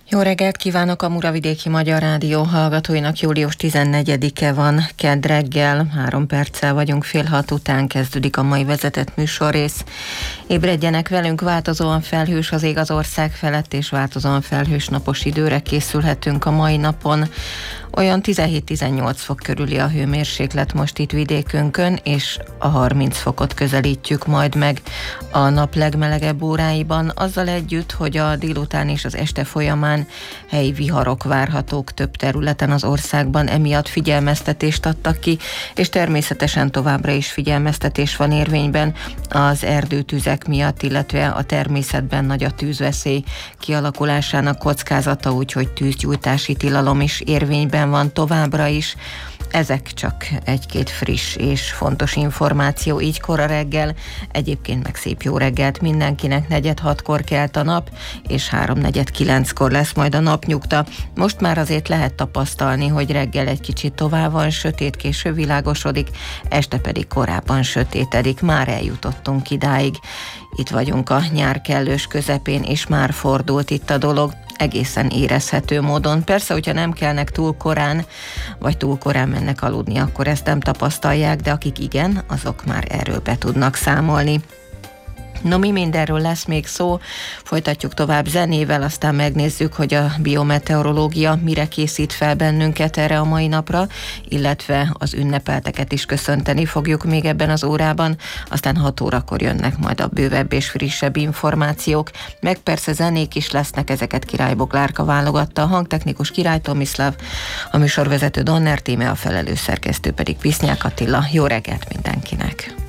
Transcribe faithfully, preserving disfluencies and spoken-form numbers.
Jó reggelt kívánok a Muravidéki Magyar Rádió hallgatóinak. Július tizennegyedike van, kedd reggel, három perccel vagyunk, fél hat után kezdődik a mai vezetett műsorrész. Ébredjenek velünk, változóan felhős az ég az ország felett, és változóan felhős napos időre készülhetünk a mai napon. Olyan tizenhét-tizennyolc fok körüli a hőmérséklet most itt vidékünkön, és a harminc fokot közelítjük majd meg a nap legmelegebb óráiban, azzal együtt, hogy a délután és az este folyamán helyi viharok várhatók több területen az országban, emiatt figyelmeztetést adtak ki, és természetesen továbbra is figyelmeztetés van érvényben az erdőtüzek miatt, illetve a természetben nagy a tűzveszély kialakulásának kockázata, úgyhogy tűzgyújtási tilalom is érvényben van továbbra is. Ezek csak egy-két friss és fontos információ így kora reggel. Egyébként meg szép jó reggelt mindenkinek. Negyed hatkor kelt a nap, és háromnegyed kilenckor lesz majd a napnyugta. Most már azért lehet tapasztalni, hogy reggel egy kicsit tovább van sötét, később világosodik, este pedig korábban sötétedik. Már eljutottunk idáig. Itt vagyunk a nyár kellős közepén, és már fordult itt a dolog. Egészen érezhető módon. Persze, hogyha nem kelnek túl korán, vagy túl korán mennek aludni, akkor ezt nem tapasztalják, de akik igen, azok már erről be tudnak számolni. No, mi mindenről lesz még szó, folytatjuk tovább zenével, aztán megnézzük, hogy a biometeorológia mire készít fel bennünket erre a mai napra, illetve az ünnepelteket is köszönteni fogjuk még ebben az órában, aztán hat órakor jönnek majd a bővebb és frissebb információk, meg persze zenék is lesznek, ezeket Király Boglárka válogatta, a hangtechnikus Király Tomislav, a műsorvezető Donner Tíme, a felelős szerkesztő pedig Visznyák Attila. Jó reggelt mindenkinek!